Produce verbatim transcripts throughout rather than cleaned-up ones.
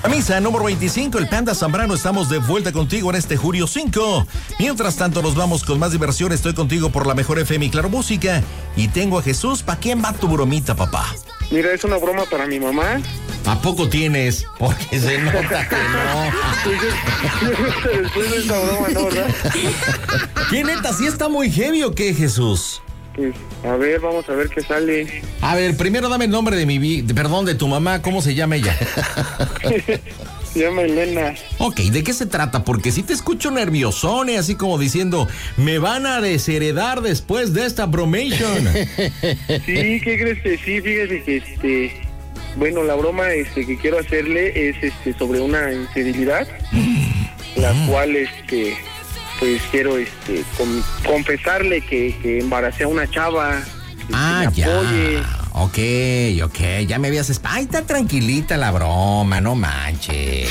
A misa número veinticinco, el Panda Zambrano, estamos de vuelta contigo en este julio cinco. Mientras tanto nos vamos con más diversión, estoy contigo por la mejor F M y Claro Música. Y tengo a Jesús. ¿Para quién va tu bromita, papá? Mira, es una broma para mi mamá. ¿A poco tienes? Porque se nota que no. Después de esa broma, ¿no, verdad? ¿Qué neta? ¿Sí está muy heavy o qué, Jesús? Pues, a ver, vamos a ver qué sale. A ver, primero dame el nombre de mi... Vi- de, perdón, de tu mamá. ¿Cómo se llama ella? Se llama Elena. Ok, ¿de qué se trata? Porque si te escucho nerviosone, así como diciendo, me van a desheredar después de esta bromation. Sí, ¿qué crees que sí? Fíjese que este... Bueno, la broma este, que quiero hacerle es este sobre una infidelidad, la cual este... pues quiero este con, confesarle que, que embaracé a una chava. Que ah, me apoye. Ya. Ok, ok, ya me habías... Ay, está tranquilita la broma, no manches.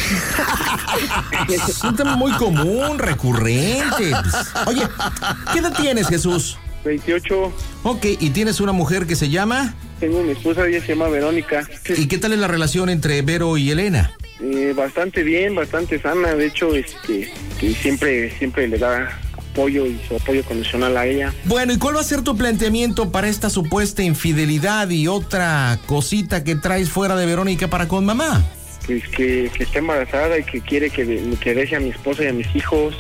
Es un tema muy común, recurrente. Oye, ¿qué edad tienes, Jesús? veintiocho. Ok, ¿y tienes una mujer que se llama? Tengo mi esposa, ella se llama Verónica. ¿Y qué tal es la relación entre Vero y Elena? Eh, bastante bien, bastante sana. De hecho, este, que siempre, siempre le da apoyo y su apoyo condicional a ella. Bueno, ¿y cuál va a ser tu planteamiento para esta supuesta infidelidad y otra cosita que traes fuera de Verónica para con mamá? Pues que, que está embarazada y que quiere que, que deje a mi esposa y a mis hijos.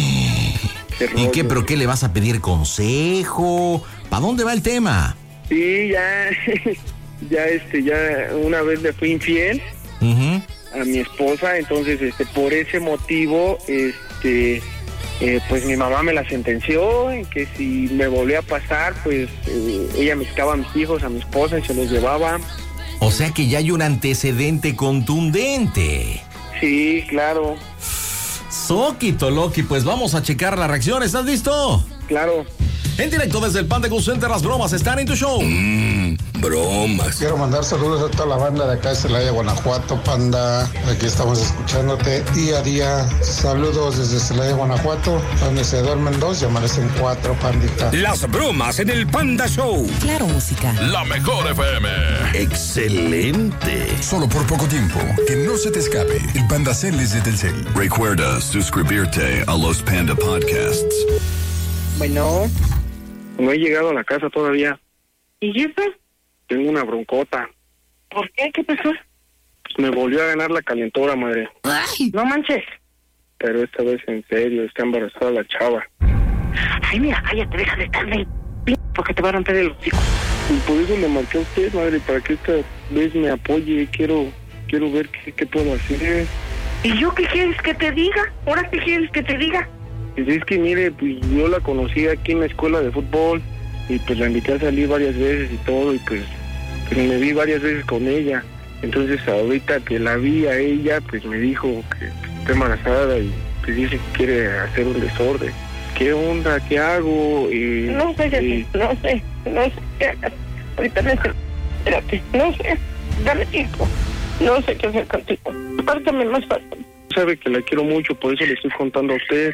¿Y qué? ¿Pero qué le vas a pedir consejo? ¿Para dónde va el tema? Sí, ya, ya, este, ya una vez le fui infiel. Uh-huh. A mi esposa, entonces este por ese motivo este eh, pues mi mamá me la sentenció en que si me volvía a pasar pues eh, ella me quitaba a mis hijos, a mi esposa y se los llevaba. O sea que ya hay un antecedente contundente. Sí, claro. Soquito Loki, pues vamos a checar la reacción. ¿Estás listo? Claro. En directo desde el Panda Cool Center, las bromas están en tu show. Mmm, bromas. Quiero mandar saludos a toda la banda de acá de Celaya, Guanajuato, Panda. Aquí estamos escuchándote día a día. Saludos desde Celaya, Guanajuato, donde se duermen dos y amanecen cuatro, pandita. Las bromas en el Panda Show. Claro Música. La mejor F M. Excelente. Solo por poco tiempo. Que no se te escape. El Panda Cel es de Telcel. Recuerda suscribirte a los Panda Podcasts. Bueno, no he llegado a la casa todavía. ¿Y eso? Tengo una broncota. ¿Por qué? ¿Qué pasó? Pues me volvió a ganar la calentora, madre. Ay, no manches. Pero esta vez en serio, está embarazada la chava. Ay, mira, cállate, deja de estarme p... porque te va a romper el hocico. Y por eso le marqué a usted, madre, para que esta vez me apoye. Quiero quiero ver qué, qué puedo hacer. ¿Y yo qué quieres que te diga? ¿Ahora qué quieres que te diga? Pues es que mire, pues yo la conocí aquí en la escuela de fútbol y pues la invité a salir varias veces y todo y pues, pues me vi varias veces con ella. Entonces ahorita que la vi a ella, pues me dijo que está embarazada y pues dice que quiere hacer un desorden. ¿Qué onda? ¿Qué hago? Eh, no sé, eh, no sé, no sé qué hagas. Ahorita me sé, espérate, no sé, dame tiempo. No sé qué hacer contigo. Pártame más fácil. Sabe que la quiero mucho, por eso le estoy contando a usted.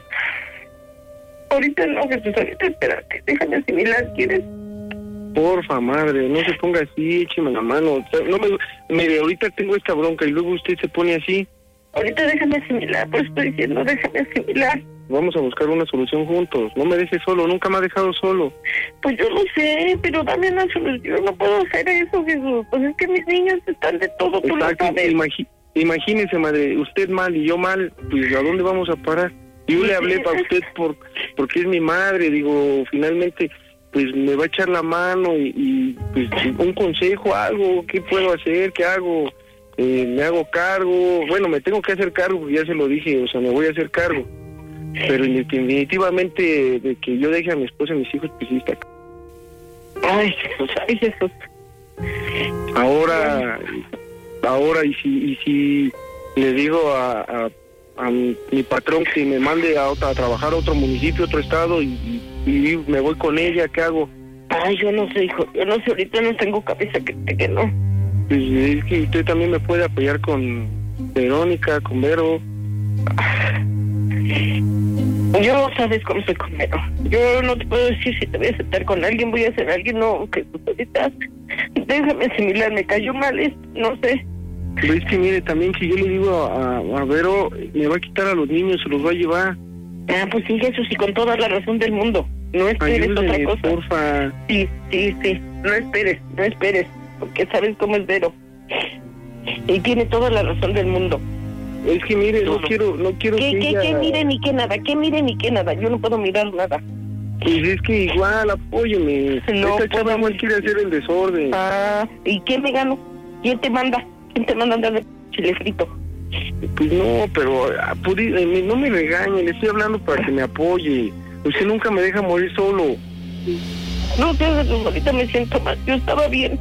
Ahorita no, Jesús, ahorita espérate, déjame asimilar, ¿quieres? Porfa, madre, no se ponga así, écheme la mano. No me, mire, ahorita tengo esta bronca y luego usted se pone así. Ahorita déjame asimilar, pues estoy diciendo, déjame asimilar. Vamos a buscar una solución juntos. No me deje solo, nunca me ha dejado solo. Pues yo lo sé, pero dame una solución, no puedo hacer eso, Jesús. Pues es que mis niños están de todo, tú lo sabes. Imagi- imagínese, madre, usted mal y yo mal, pues ¿a dónde vamos a parar? Yo le hablé para usted por porque es mi madre, digo, finalmente, pues me va a echar la mano y, y pues un consejo, algo, ¿qué puedo hacer? ¿Qué hago? Eh, me hago cargo, bueno, me tengo que hacer cargo, porque ya se lo dije, o sea, me voy a hacer cargo. Pero definitivamente de que yo deje a mi esposa y a mis hijos, pues sí está. Ay, Jesús, ay, Jesús. Ahora, ahora, y si, y si le digo a... a a mi, mi patrón que me mande a, otra, a trabajar a otro municipio, otro estado y, y, y me voy con ella, ¿qué hago? Ay, yo no sé, hijo, yo no sé, ahorita no tengo cabeza que te que no. Pues es que usted también me puede apoyar con Verónica, con Vero. Yo sabes cómo soy con Vero. Yo no te puedo decir si te voy a aceptar con alguien, voy a hacer alguien, no, que tú ahorita déjame asimilar, me cayó mal esto, no sé. Pero es que mire, también si yo le digo a, a, a Vero, me va a quitar a los niños, se los va a llevar. Ah, pues sí, Jesús, y con toda la razón del mundo. No esperes Ayúdeme, otra cosa. porfa. Sí, sí, sí. No esperes, no esperes. Porque sabes cómo es Vero. Y tiene toda la razón del mundo. Es que mire, no, no quiero, no quiero ¿Qué, que qué, ella... qué mire ni qué nada? ¿Qué mire ni qué nada? Yo no puedo mirar nada. Pues es que igual, apóyeme. No Esta chava puedo. igual quiere hacer el desorden. Ah, ¿y qué me gano? ¿Quién te manda? ¿Quién te manda a andar de chile frito? Pues no, pero ah, pudi- eh, no me regañe, le estoy hablando para que me apoye. Usted nunca me deja morir solo. No, tío Jesús, ahorita me siento mal. Yo estaba bien.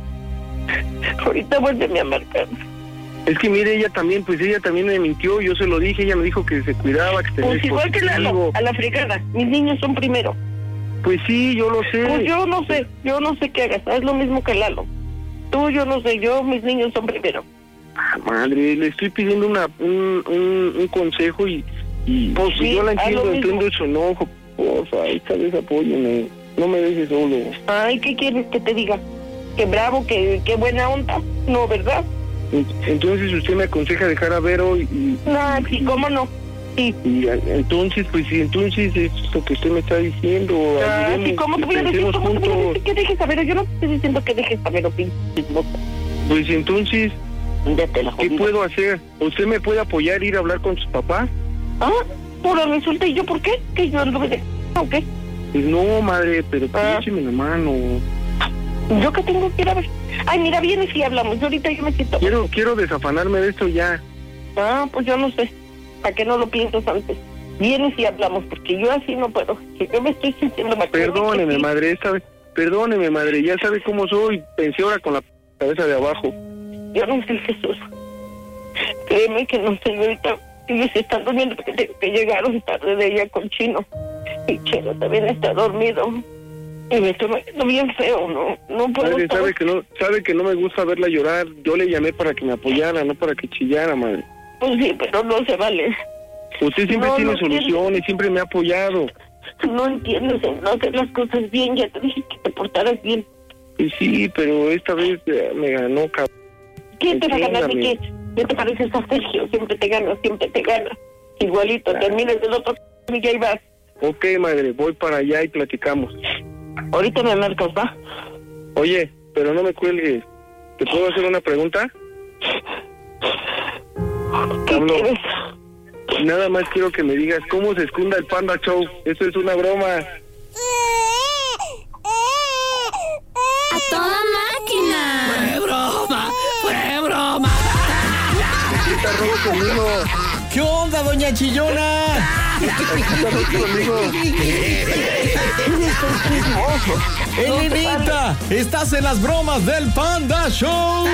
Ahorita vuélveme a marcar. Es que mire, ella también, pues ella también me mintió, yo se lo dije, ella me dijo que se cuidaba, que tenía Pues igual que Lalo, dispositivo. a la fregada. Mis niños son primero. Pues sí, yo lo sé. Pues yo no sé, yo no sé qué hagas. Es lo mismo que Lalo. Tú, yo no sé, yo, mis niños son primero. Ah, madre, le estoy pidiendo una, un, un, un consejo y, y Pues sí, yo la haz entiendo, lo mismo. entiendo su enojo. Porfa, esta vez apóyeme, no me dejes solo. Ay, ¿qué quieres que te diga? Qué bravo, qué, qué buena onda. No, ¿verdad? Entonces usted me aconseja dejar a Vero y... y No, sí, ¿cómo no? Sí. Y a- entonces, pues sí, entonces es lo que usted me está diciendo. Ah, ayudemos, sí, ¿cómo te voy a decir? pensemos ¿Cómo te voy a juntos. decir que dejes a Vero? Yo no te estoy diciendo que dejes a Vero, pinche chismosa. Pues entonces, Vete la ¿qué jodida. puedo hacer? ¿Usted me puede apoyar, ir a hablar con sus papás? Ah, ahora resulta, ¿y yo por qué? ¿Que yo anduve de... o qué? Pues no, madre, pero pues Ah. écheme la mano. ¿Yo qué tengo que ir a ver? Ay, mira, vienes y hablamos. Yo ahorita yo me siento... Quiero, quiero desafanarme de esto ya. Ah, pues yo no sé. ¿Para qué no lo piensas antes? Vienes y hablamos, porque yo así no puedo. Que yo me estoy sintiendo mal. Perdóneme, Sí. madre, esta vez. Perdóneme, madre, ya sabe cómo soy. Pensé ahora con la cabeza de abajo. Yo no sé, Jesús. Créeme que no sé, ahorita ellos están durmiendo porque tengo que llegaron tarde de ella con Chino. Y Chino también está dormido. Y me estoy viendo bien feo, ¿no? No puedo Madre, estar... sabe que no, sabe que no me gusta verla llorar. Yo le llamé para que me apoyara, no para que chillara, madre. Pues sí, pero no se vale. Usted siempre No, tiene no soluciones, siempre me ha apoyado. No entiendes, no hacer las cosas bien. Ya te dije que te portaras bien. Y sí, pero esta vez eh, me ganó, cabrón. ¿Quién te va a ganar de Entiéndame. qué? ¿Qué te pareces a Sergio? Siempre te gana, siempre te gana. Igualito, termines del otro y ya ahí vas. Ok, madre, voy para allá y platicamos. Ahorita me marcas, ¿va? Oye, pero no me cuelgues. ¿Te puedo hacer una pregunta? ¿Qué Hablo. quieres? Nada más quiero que me digas cómo se esconda el Panda Show. Eso es una broma. ¡A toda máquina! ¡Fue broma! ¡Fue broma! Aquí está Robo conmigo. ¿Qué onda, doña Chillona? Aquí está Robo conmigo. ¡Elenita! ¡Estás en las bromas del Panda Show!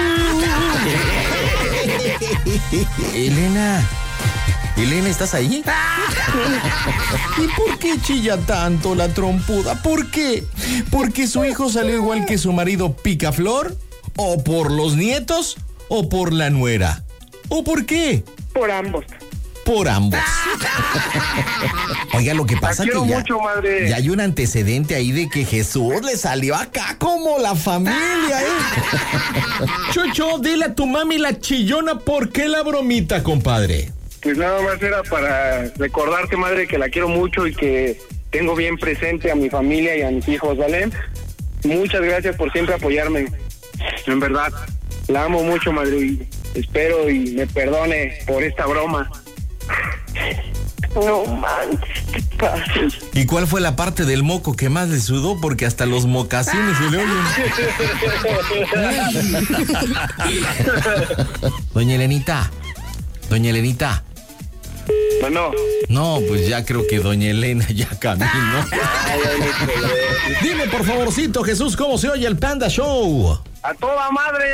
Elena. Elena, ¿estás ahí? ¿Y por qué chilla tanto la trompuda? ¿Por qué? ¿Porque su hijo salió igual que su marido Picaflor? ¿O por los nietos? ¿O por la nuera? ¿O por qué? Por ambos. Por ambos. Oiga, lo que pasa La que quiero ya, mucho, madre. ya hay un antecedente ahí de que Jesús le salió acá como la familia, ¿eh? Chucho, dile a tu mami la chillona por qué la bromita, compadre. Pues nada más era para recordarte, madre, que la quiero mucho y que tengo bien presente a mi familia y a mis hijos, ¿vale? Muchas gracias por siempre apoyarme. En verdad, la amo mucho, madre, y espero y me perdone por esta broma. No manches, ¿qué pasa? ¿Y cuál fue la parte del moco que más le sudó? Porque hasta los mocasines se le oyen. Doña Elenita, doña Elenita. Bueno, No, pues ya creo que doña Elena ya caminó. Dime, por favorcito, Jesús, ¿cómo se oye el Panda Show? a toda madre.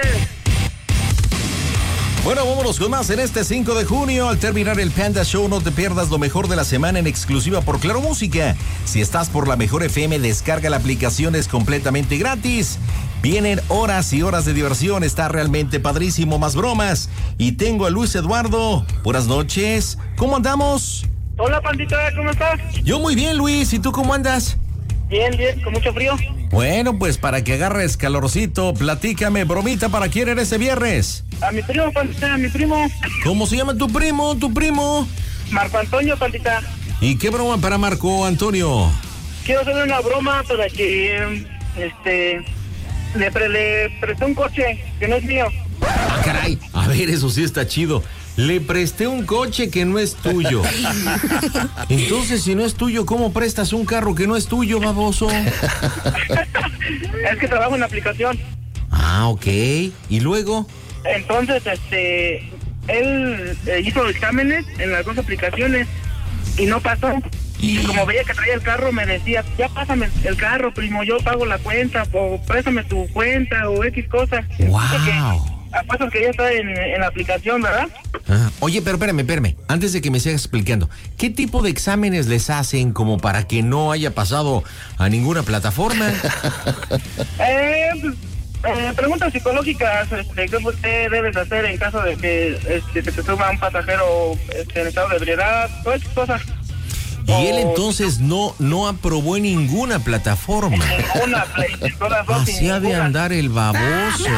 Bueno, vámonos con más en este cinco de junio. Al terminar el Panda Show, no te pierdas lo mejor de la semana en exclusiva por Claro Música. Si estás por la Mejor F M, descarga la aplicación, es completamente gratis. Vienen horas y horas de diversión, está realmente padrísimo, más bromas. Y tengo a Luis Eduardo. Buenas noches, ¿cómo andamos? Hola, pandita, ¿cómo estás? Yo muy bien, Luis, ¿y tú cómo andas? Bien, bien, con mucho frío. Bueno, pues para que agarres calorcito, platícame, bromita, ¿para quién eres ese viernes? A mi primo, pandita, a mi primo. ¿Cómo se llama tu primo, tu primo? Marco Antonio, pandita. ¿Y qué broma para Marco Antonio? Quiero hacerle una broma para que, este, le, pre, le presté un coche que no es mío. Ah, caray, a ver, eso sí está chido. Le presté un coche que no es tuyo. Entonces, si no es tuyo, ¿cómo prestas un carro que no es tuyo, baboso? Es que trabajo en la aplicación. Ah, ok. ¿Y luego? Entonces, este, él eh, hizo exámenes en las dos aplicaciones y no pasó. Y como veía que traía el carro, me decía, ya pásame el carro, primo, yo pago la cuenta, o préstame tu cuenta, o X cosa. ¡Wow! Apuesto que ya está en, en la aplicación, ¿verdad? Ah, oye, pero espérame, espérame. Antes de que me sigas explicando, ¿qué tipo de exámenes les hacen como para que no haya pasado a ninguna plataforma? eh, pues, eh, preguntas psicológicas, este, ¿qué usted debes hacer en caso de que este, te suba un pasajero este, en estado de ebriedad? Todas esas cosas. Y oh, él entonces no no aprobó en ninguna plataforma. Ninguna, todas dos. Así ha de andar el baboso.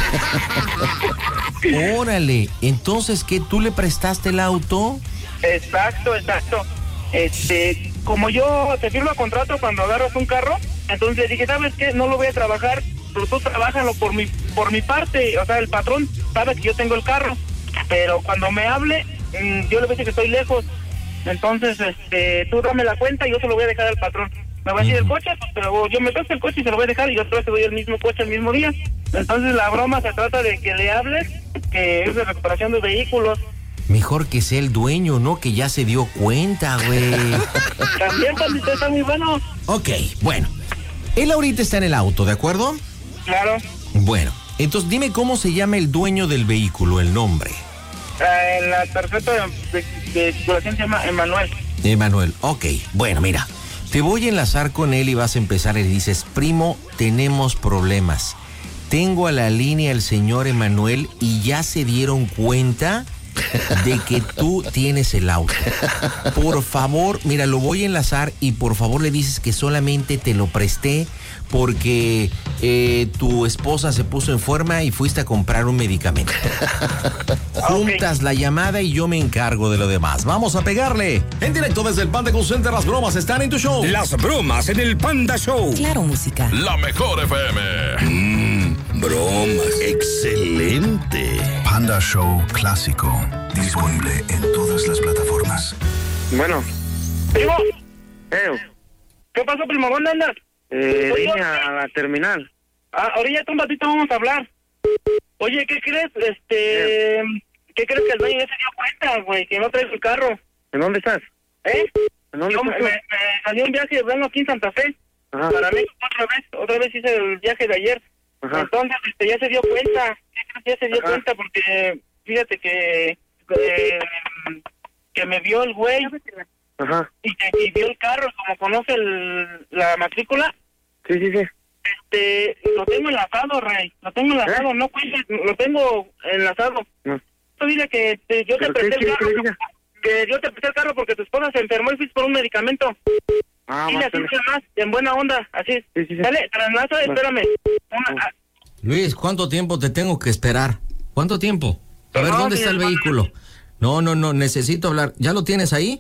Órale, entonces, ¿qué? ¿Tú le prestaste el auto? Exacto, exacto. Este, como yo te firmo contrato cuando agarras un carro, entonces le dije, ¿sabes qué? No lo voy a trabajar, pero tú trabájalo por mi, por mi parte. O sea, el patrón sabe que yo tengo el carro, pero cuando me hable, yo le voy a decir que estoy lejos. Entonces, este, tú dame la cuenta y yo se lo voy a dejar al patrón. Me va a decir el coche, pero yo me presto el coche y se lo voy a dejar y yo otra vez te doy el mismo coche el mismo día. Entonces la broma se trata de que le hables, que es de recuperación de vehículos. Mejor que sea el dueño, ¿no? Que ya se dio cuenta, güey. También, pandita, está muy bueno. Ok, bueno. Él ahorita está en el auto, ¿de acuerdo? Claro. Bueno, entonces dime cómo se llama el dueño del vehículo, el nombre. Uh, en la tarjeta de, de, de circulación se llama Emanuel. Emanuel, ok. Bueno, mira, te voy a enlazar con él y vas a empezar y le dices, primo, tenemos problemas. Tengo a la línea el señor Emanuel y ya se dieron cuenta de que tú tienes el auto. Por favor, mira, lo voy a enlazar y por favor le dices que solamente te lo presté porque eh, tu esposa se puso enferma y fuiste a comprar un medicamento. Juntas la llamada y yo me encargo de lo demás. Vamos a pegarle. En directo desde el Panda Cool Center, las bromas están en tu show. Las bromas en el Panda Show. Claro, música. La mejor F M. Mmm, bromas. Excelente. Panda Show Clásico. Disponible en todas las plataformas. Bueno. Primo. Eh. ¿Qué pasó, primo? ¿Dónde andas? Eh, vine a la terminal. Ah, ahorita un ratito vamos a hablar. Oye, ¿qué crees? Este... Eh. ¿Qué crees que el dueño ya se dio cuenta, güey? Que no trae su carro. ¿En dónde estás? ¿Eh? ¿En dónde Yo, estás? Me, me salió un viaje, vengo aquí en Santa Fe. Ajá. Para México otra vez. Otra vez hice el viaje de ayer. Ajá. Entonces, este, ya se dio cuenta. ¿Qué crees que ya se dio Ajá. cuenta? Porque, fíjate que... Eh, que me vio el güey. Ajá. Y, y vio el carro, como conoce el, la matrícula. Sí, sí, sí. Este, lo tengo enlazado, Rey. Lo tengo enlazado, ¿Eh? no cuentes, lo tengo enlazado. No. Tú dile que te, yo te presté el carro. Que, que yo te presté el carro porque tu esposa se enfermó y fuiste por un medicamento. Ah, dile así más, en buena onda, así. Sí, sí, sí. Dale, te la enlazo, espérame. Una, Luis, ¿cuánto tiempo te tengo que esperar? ¿Cuánto tiempo? A ver, ¿dónde está el vehículo? No, no, no, necesito hablar. ¿Ya lo tienes ahí?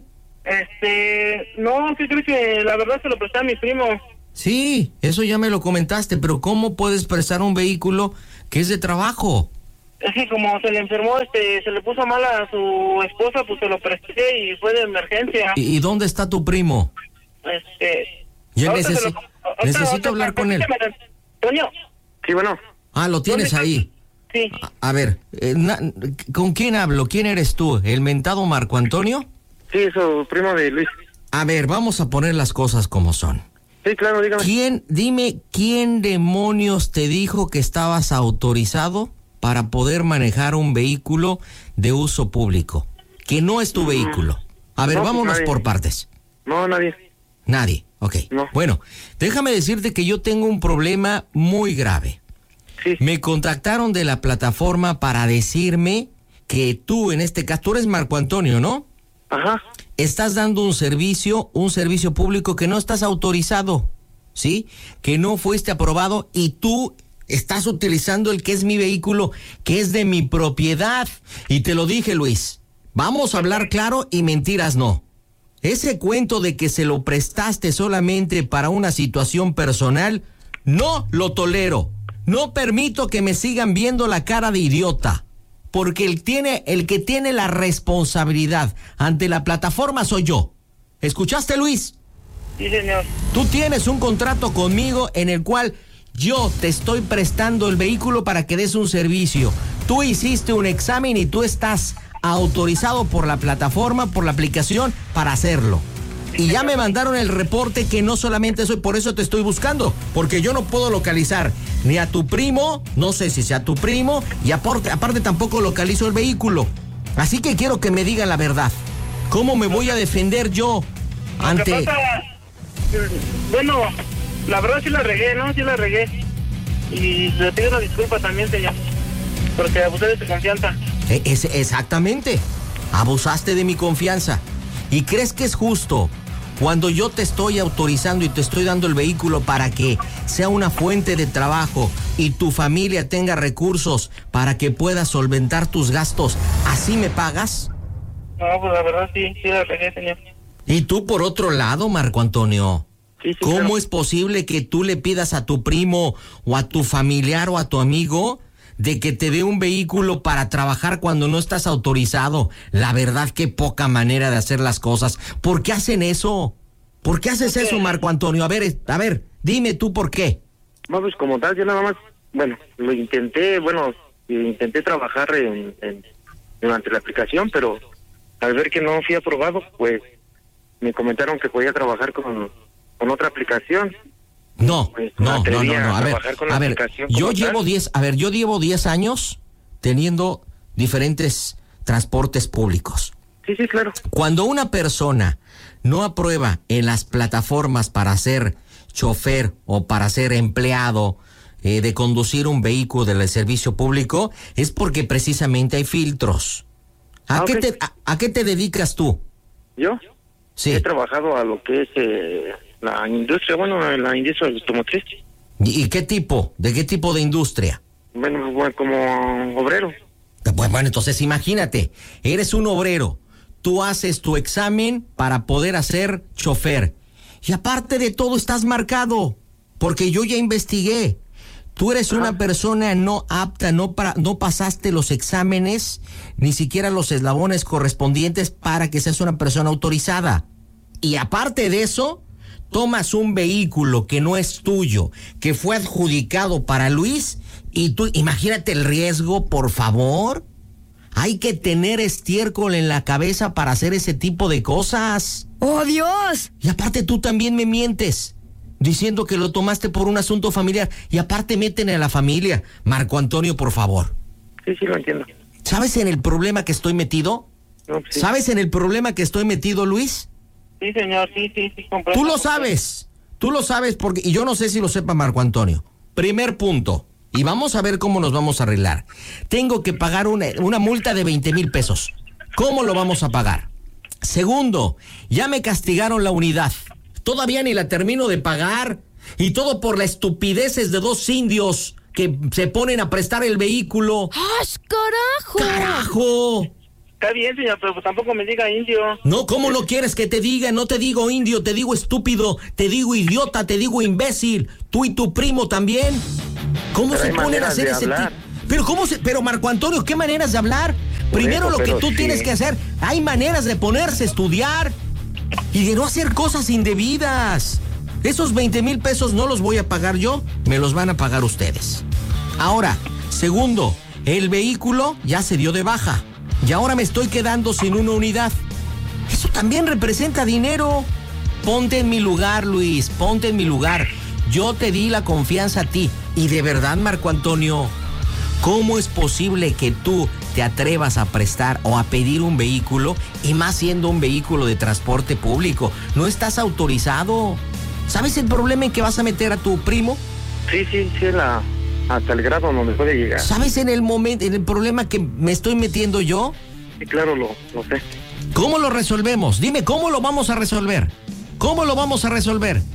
Este, no, sí creo que la verdad se lo presté a mi primo. Sí, eso ya me lo comentaste, pero ¿cómo puedes prestar un vehículo que es de trabajo? Es que como se le enfermó, este, se le puso mal a su esposa, pues se lo presté y fue de emergencia. ¿Y, y dónde está tu primo? Este... Yo necesi lo, ahorita, necesito ahorita, hablar con él. Toño. Sí, bueno. Ah, lo tienes ahí. Sí. A, a ver, eh, na, ¿con quién hablo? ¿Quién eres tú? ¿El mentado Marco Antonio? Sí, su primo de Luis. A ver, vamos a poner las cosas como son. Sí, claro, dígame. ¿Quién, dime, quién demonios te dijo que estabas autorizado para poder manejar un vehículo de uso público? Que no es tu mm. vehículo. A ver, no, vámonos pues por partes. No, nadie. Nadie, ok. No. Bueno, déjame decirte que yo tengo un problema muy grave. Sí. Me contactaron de la plataforma para decirme que tú, en este caso, tú eres Marco Antonio, ¿no? Ajá. Estás dando un servicio, un servicio público que no estás autorizado. ¿sí? Que no fuiste aprobado y tú estás utilizando el que es mi vehículo, que es de mi propiedad. Y te lo dije, Luis, vamos a hablar claro y mentiras no. Ese cuento de que se lo prestaste solamente para una situación personal, no lo tolero. No permito que me sigan viendo la cara de idiota. Porque el, tiene, el que tiene la responsabilidad ante la plataforma soy yo. ¿Escuchaste, Luis? Sí, señor. Tú tienes un contrato conmigo en el cual yo te estoy prestando el vehículo para que des un servicio. Tú hiciste un examen y tú estás autorizado por la plataforma, por la aplicación, para hacerlo. Y ya me mandaron el reporte que no solamente soy, por eso te estoy buscando, porque yo no puedo localizar ni a tu primo, no sé si sea tu primo, y aparte, aparte tampoco localizo el vehículo. Así que quiero que me digan la verdad. ¿Cómo me voy a defender yo ante...? Lo que pasa, bueno, la verdad sí la regué, ¿no? Sí la regué. Y le pido una disculpa también, señor, porque abusé de tu confianza. Es, exactamente, abusaste de mi confianza. ¿Y crees que es justo cuando yo te estoy autorizando y te estoy dando el vehículo para que sea una fuente de trabajo y tu familia tenga recursos para que puedas solventar tus gastos, así me pagas? No, pues la verdad sí, sí la regué, señor. Y tú por otro lado, Marco Antonio, sí, sí, ¿cómo claro. es posible que tú le pidas a tu primo o a tu familiar o a tu amigo de que te dé un vehículo para trabajar cuando no estás autorizado? La verdad, qué poca manera de hacer las cosas. ¿Por qué hacen eso? ¿Por qué haces Okay. eso, Marco Antonio? A ver, a ver, dime tú por qué. No, pues como tal, yo nada más, bueno, lo intenté, bueno, intenté trabajar en, en durante la aplicación, pero al ver que no fui aprobado, pues me comentaron que podía trabajar con, con otra aplicación. No, Pues, me no, no, atreví no, no, a a ver, trabajar con la a ver, aplicación yo como llevo tal. diez, a ver, yo llevo diez años teniendo diferentes transportes públicos. Sí, sí, claro. Cuando una persona no aprueba en las plataformas para ser chofer o para ser empleado eh, de conducir un vehículo del servicio público, es porque precisamente hay filtros. ¿A, Ah, qué, ok. te, a, a qué te dedicas tú? Yo Sí. he trabajado a lo que es eh, la industria, bueno, en la industria automotriz. ¿Y, y qué tipo? ¿De qué tipo de industria? Bueno, bueno, como obrero. Bueno, bueno, entonces imagínate, eres un obrero, tú haces tu examen para poder hacer chofer. Y aparte de todo estás marcado, porque yo ya investigué. Tú eres Ajá. una persona no apta, no para, no pasaste los exámenes, ni siquiera los eslabones correspondientes para que seas una persona autorizada. Y aparte de eso, tomas un vehículo que no es tuyo, que fue adjudicado para Luis, y tú, imagínate el riesgo, por favor. Hay que tener estiércol en la cabeza para hacer ese tipo de cosas. ¡Oh, Dios! Y aparte tú también me mientes, diciendo que lo tomaste por un asunto familiar. Y aparte meten a la familia. Marco Antonio, por favor. Sí, sí, lo entiendo. ¿Sabes en el problema que estoy metido? No, pues sí. ¿Sabes en el problema que estoy metido, Luis? Sí, señor, sí, sí, sí, comprendo. Tú lo sabes. Tú lo sabes porque... Y yo no sé si lo sepa Marco Antonio. Primer punto. Y vamos a ver cómo nos vamos a arreglar. Tengo que pagar una, una multa de veinte mil pesos. ¿Cómo lo vamos a pagar? Segundo, ya me castigaron la unidad. Todavía ni la termino de pagar. Y todo por las estupideces de dos indios que se ponen a prestar el vehículo. ¡Ash, carajo! ¡Carajo! Está bien, señor, pero tampoco me diga indio. No, ¿cómo no quieres que te diga? No te digo indio, te digo estúpido, te digo idiota, te digo imbécil. Tú y tu primo también. ¿Cómo Pero se hay ponen a maneras hacer de ese hablar. tipo? Pero cómo se, pero Marco Antonio, ¿qué maneras de hablar? Por Primero eso, lo que pero tú sí. tienes que hacer, hay maneras de ponerse a estudiar y de no hacer cosas indebidas. Esos veinte mil pesos no los voy a pagar yo, me los van a pagar ustedes. Ahora, segundo, el vehículo ya se dio de baja y ahora me estoy quedando sin una unidad. Eso también representa dinero. Ponte en mi lugar, Luis, ponte en mi lugar. Yo te di la confianza a ti. Y de verdad, Marco Antonio, ¿cómo es posible que tú te atrevas a prestar o a pedir un vehículo, y más siendo un vehículo de transporte público? No estás autorizado. ¿Sabes el problema en que vas a meter a tu primo? Sí, sí, sí, la, hasta el grado donde puede llegar. ¿Sabes en el momento, en el problema que me estoy metiendo yo? Sí, claro, lo, lo sé. ¿Cómo lo resolvemos? Dime, ¿cómo lo vamos a resolver? ¿Cómo lo vamos a resolver? Sí,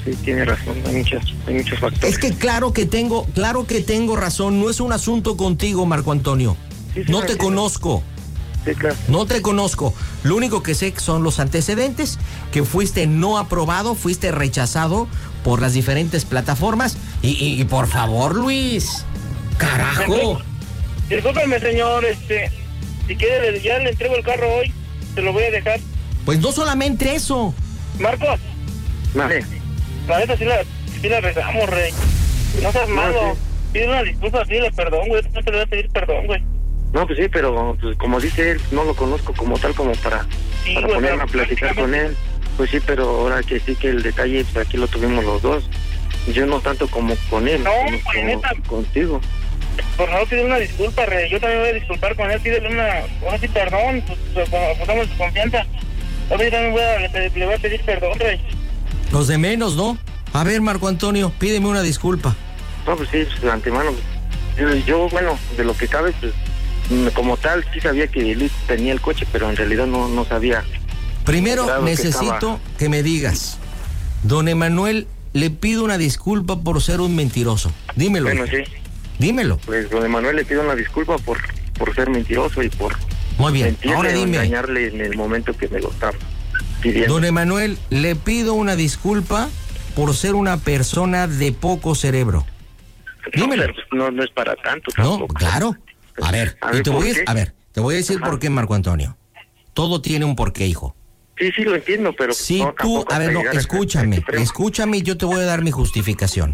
sí, tiene razón, hay muchos, hay muchos factores. Es que claro que tengo, claro que tengo razón, no es un asunto contigo, Marco Antonio. Sí, sí, no sí, te sí. conozco. Sí, claro. No te conozco. Lo único que sé son los antecedentes, que fuiste no aprobado, fuiste rechazado por las diferentes plataformas. Y, y, y por favor, Luis, carajo. Discúlpeme, señor, este, si quiere, ya le entrego el carro hoy, se lo voy a dejar. Pues no solamente eso. Marcos, Vale. la neta sí la, sí la rezamos, rey. No seas malo. sí. Pide una disculpa, pídele perdón, güey. No te le voy a pedir perdón, güey. No, pues sí, pero pues, como dice él, no lo conozco como tal, como para, Sí, para güey, ponerme a pero platicar con él. Pues sí, pero ahora que sí que el detalle, pues aquí lo tuvimos los dos. Yo no tanto como con él, No, como, güey, como neta. contigo. Por favor, pide una disculpa, rey. Yo también voy a disculpar con él. Pídele una, ahora sí, perdón. Pues, pues, pues, su confianza. Ahora yo también voy a, le, le voy a pedir perdón, rey. Los de menos, ¿no? A ver, Marco Antonio, pídeme una disculpa. No, pues sí, pues, de antemano. Yo, yo, bueno, de lo que cabe, pues como tal, sí sabía que Luis tenía el coche, pero en realidad no, no sabía. Primero Claro que necesito estaba. que me digas, don Emanuel, le pido una disculpa por ser un mentiroso. Dímelo. Bueno, hijo. sí, Dímelo. pues don Emanuel le pido una disculpa por, por ser mentiroso y por Muy bien. mentirle Ahora o dime, engañarle en el momento que me lo estaba pidiendo. don Emanuel, le pido una disculpa por ser una persona de poco cerebro. No, dímelo. pero, pues, no, no es para tanto No, tampoco. claro. A ver, A y ver, te ¿por voy qué? a, a ver, te voy a decir Ajá. por qué, Marco Antonio. Todo tiene un porqué, hijo. Sí, sí, lo entiendo, pero... Si no, tú, tampoco a ver, hasta no, llegar a- escúchame, a extremo. escúchame y yo te voy a dar mi justificación.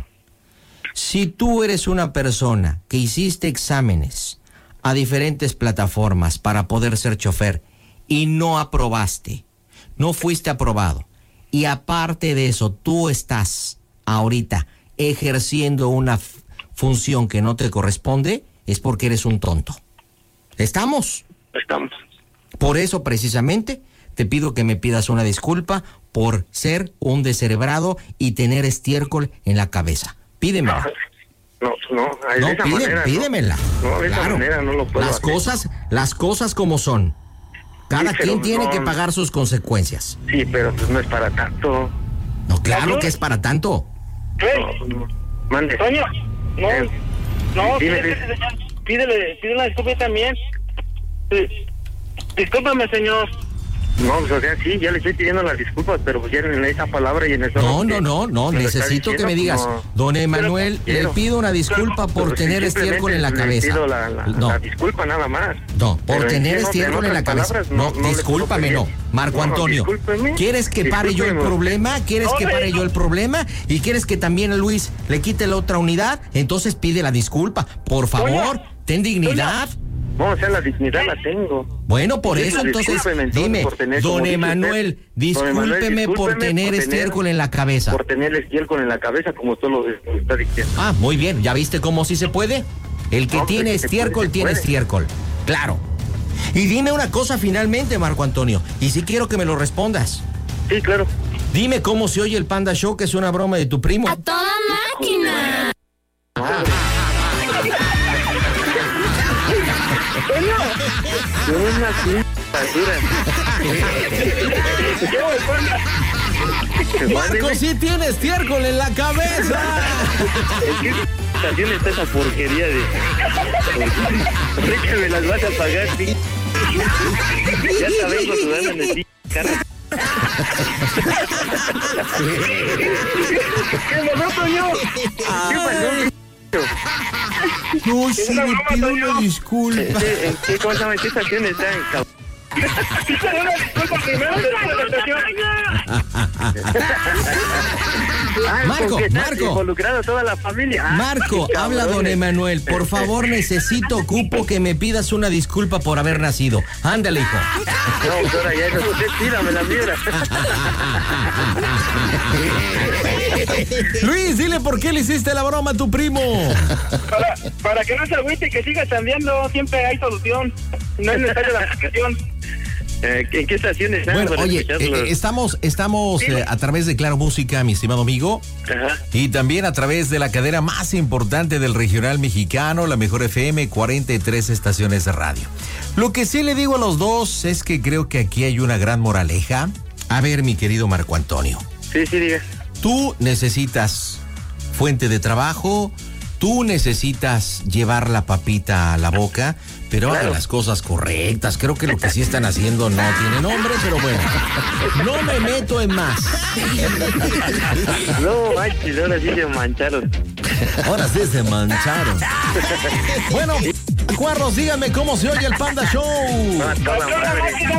Si tú eres una persona que hiciste exámenes a diferentes plataformas para poder ser chofer y no aprobaste, no fuiste aprobado, y aparte de eso tú estás ahorita ejerciendo una f- función que no te corresponde, es porque eres un tonto. ¿Estamos? Estamos. Por eso, precisamente, te pido que me pidas una disculpa por ser un descerebrado y tener estiércol en la cabeza. Pídemela. No, no, de No, esa pide- manera, pídemela. No, no de esa Claro. manera no lo puedo Las hacer. cosas, las cosas como son. Cada Sí, pero quien tiene no- que pagar sus consecuencias. Sí, pero pues no es para tanto. No, claro ¿Aló? que es para tanto. Rey, No, no. Mande. Toño, no, Eh, no, dime, pídele, dime. pídele, pídele una disculpa también. Sí. Discúlpame, señor. No, pues, o sea, sí, ya le estoy pidiendo las disculpas, pero pues ya en esa palabra y en eso... No, no, no, no, me lo está necesito que diciendo, me digas, como- don Emanuel, le quiero. pido una disculpa por Pero sí, tener simplemente estiércol en la le cabeza. pido la, la, No. la disculpa nada más. No, por Pero tener entiendo, estiércol en la otras cabeza. palabras, No, le discúlpame, puedo no. pedir. Marco No, Antonio, discúlpeme. ¿quieres que pare yo el Discúlpeme. problema? ¿Quieres No, que pare no. yo el problema? ¿Y quieres que también a Luis le quite la otra unidad? Entonces pide la disculpa. Por favor, ten dignidad. No, o sea, la dignidad la tengo. Bueno, por Sí, eso pues, entonces, discúlpeme, entonces, dime, por tener, como don dice Emanuel, usted, don discúlpeme Emanuel, por discúlpeme tener por estiércol en la cabeza. Por tener estiércol en la cabeza, como usted lo, lo está diciendo. Ah, muy bien, ¿ya viste cómo sí se puede? El que No, pues, tiene que se estiércol puede, se tiene puede. estiércol. Claro. Y dime una cosa finalmente, Marco Antonio, y sí quiero que me lo respondas. Sí, claro. Dime cómo se oye el Panda Show, que es una broma de tu primo. ¡A toda máquina! Una basura. Marco sí tiene estiércol en la cabeza. ¿En qué estación está esa porquería de...? ¿Por qué me las vas a pagar, sí? Ya te vengo sudando en el sí, carro. ¿Qué pasó, Toño? ¿Qué pasó? No, sí, una le broma, pido Toño. una disculpa. ¿En qué, en qué, cómo se llama? ¿En qué estación está? En Cab- Pídele una disculpa primero, después de la estación. Ah, Marco, ¿con qué está Marco. involucrado toda la familia? Ah, Marco, qué habla don cabrones. Emanuel. Por favor, necesito, ocupo que me pidas una disculpa por haber nacido. Ándale, hijo. No, pues ahora ya no. Usted tírame la mierda. Luis, dile por qué le hiciste la broma a tu primo. Para, para que no se agüite y que siga chambeando, siempre hay solución. No es necesaria la aplicación. Eh, ¿En qué estación está? Bueno, Para oye, escucharlo. eh, estamos, estamos eh, a través de Claro Música, mi estimado amigo, Ajá. y también a través de la cadena más importante del regional mexicano, la Mejor F M, cuarenta y tres estaciones de radio. Lo que sí le digo a los dos es que creo que aquí hay una gran moraleja. A ver, mi querido Marco Antonio, Sí, sí, diga. Tú necesitas fuente de trabajo, tú necesitas llevar la papita a la boca, pero hagan las cosas correctas. Creo que lo que sí están haciendo no tiene nombre, pero bueno, no me meto en más. No, manches, ahora sí se mancharon. Ahora sí se mancharon. Bueno, cuarros, díganme cómo se oye el Panda Show. No, a toda madre.